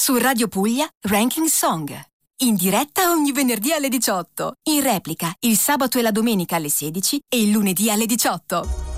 Su Radio Puglia, Ranking Song. In diretta ogni venerdì alle 18. In replica il sabato e la domenica alle 16 e il lunedì alle 18.